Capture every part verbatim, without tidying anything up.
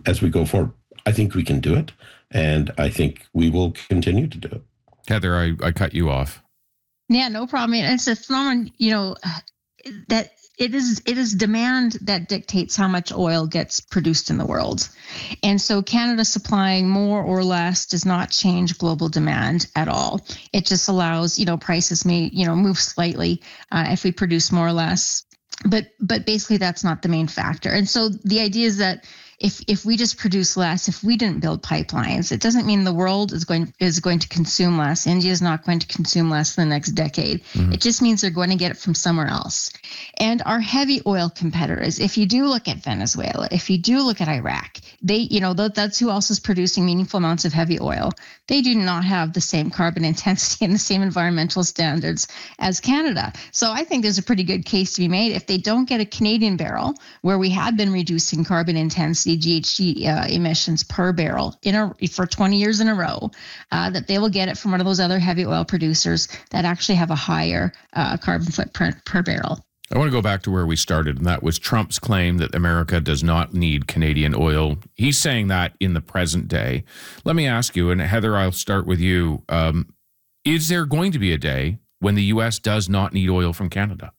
as we go forward. I think we can do it, and I think we will continue to do it. Heather, I, I cut you off. Yeah, no problem. It's a phenomenon, you know, that it is it is demand that dictates how much oil gets produced in the world. And so Canada supplying more or less does not change global demand at all. It just allows, you know, prices may, you know, move slightly uh, if we produce more or less. But but basically that's not the main factor. And so the idea is that if if we just produce less, if we didn't build pipelines, it doesn't mean the world is going is going to consume less. India is not going to consume less in the next decade. Mm-hmm. It just means they're going to get it from somewhere else. And our heavy oil competitors, if you do look at Venezuela, if you do look at Iraq, they, you know, that's who else is producing meaningful amounts of heavy oil. They do not have the same carbon intensity and the same environmental standards as Canada. So I think there's a pretty good case to be made. If they don't get a Canadian barrel, where we have been reducing carbon intensity, G H G uh, emissions per barrel in a, for twenty years in a row, uh, that they will get it from one of those other heavy oil producers that actually have a higher uh, carbon footprint per barrel. I want to go back to where we started, and that was Trump's claim that America does not need Canadian oil. He's saying that in the present day. Let me ask you, and Heather, I'll start with you. Um, is there going to be a day when the U S does not need oil from Canada?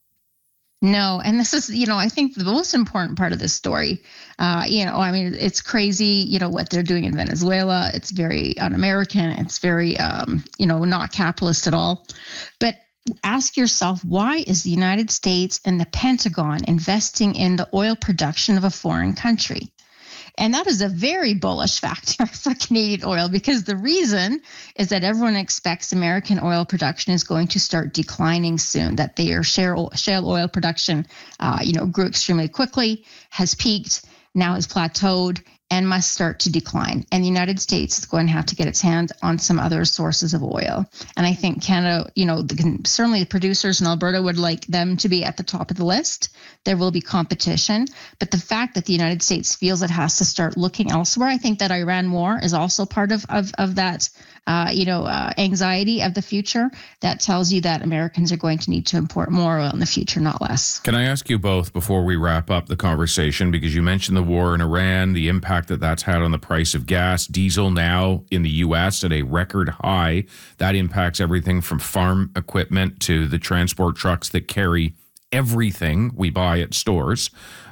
No, and this is, you know, I think the most important part of this story. Uh, you know, I mean, it's crazy, you know, what they're doing in Venezuela. It's very un-American. It's very, um, you know, not capitalist at all. But ask yourself, why is the United States and the Pentagon investing in the oil production of a foreign country? And that is a very bullish factor for Canadian oil, because the reason is that everyone expects American oil production is going to start declining soon, that their shale oil production, uh, you know, grew extremely quickly, has peaked, now has plateaued, and must start to decline. And the United States is going to have to get its hand on some other sources of oil. And I think Canada, you know, the, certainly the producers in Alberta would like them to be at the top of the list. There will be competition. But the fact that the United States feels it has to start looking elsewhere, I think that Iran war is also part of, of, of that, uh, you know, uh, anxiety of the future. That tells you that Americans are going to need to import more oil in the future, not less. Can I ask you both before we wrap up the conversation, because you mentioned the war in Iran, the impact that that's had on the price of gas, diesel now in the U S at a record high. That impacts everything from farm equipment to the transport trucks that carry everything we buy at stores.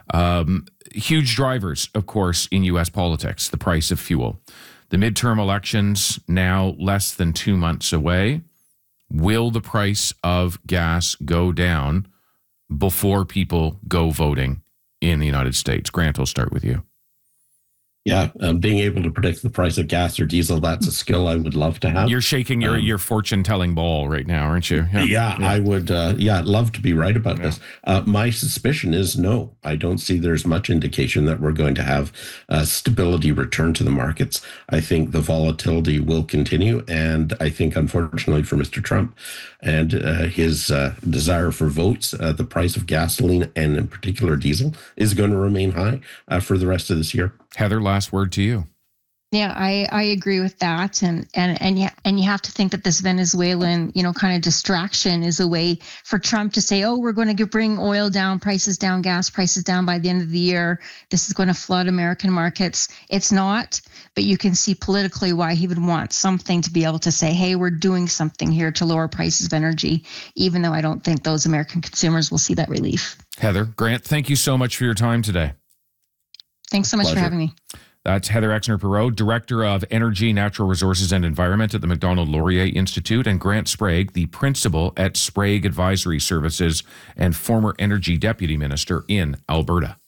Um, huge drivers, of course, in U S politics, the price of fuel. The midterm elections now less than two months away. Will the price of gas go down before people go voting in the United States? Grant, I'll start with you. Yeah, um, being able to predict the price of gas or diesel, that's a skill I would love to have. You're shaking your, um, your fortune-telling ball right now, aren't you? Yeah, yeah, yeah. I would, uh, yeah, love to be right about yeah. this. Uh, my suspicion is no. I don't see there's much indication that we're going to have uh, stability return to the markets. I think the volatility will continue, and I think, unfortunately for Mister Trump and uh, his uh, desire for votes, uh, the price of gasoline, and in particular diesel, is going to remain high uh, for the rest of this year. Heather, last word to you. Yeah, I, I agree with that. And and and you, and you have to think that this Venezuelan, you know, kind of distraction is a way for Trump to say, oh, we're going to bring oil down, prices down, gas prices down by the end of the year. This is going to flood American markets. It's not, but you can see politically why he would want something to be able to say, hey, we're doing something here to lower prices of energy, even though I don't think those American consumers will see that relief. Heather, Grant, thank you so much for your time today. Thanks so much Pleasure. for having me. That's Heather Exner-Perot, Director of Energy, Natural Resources and Environment at the Macdonald-Laurier Institute, and Grant Sprague, the Principal at Sprague Advisory Services and former Energy Deputy Minister in Alberta.